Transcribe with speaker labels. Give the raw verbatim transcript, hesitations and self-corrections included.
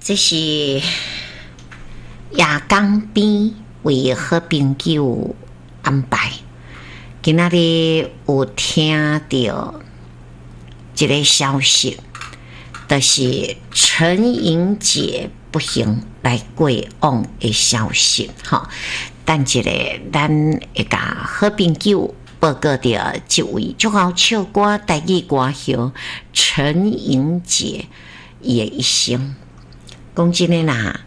Speaker 1: 这是亚江边为好朋友安排。今仔日有听到一个消息，就是陈莹姐不幸来过往的消息。哈，等一下咱会甲好朋友报告到这位足好唱歌台语歌后陈莹姐伊的一生。讲真的啦，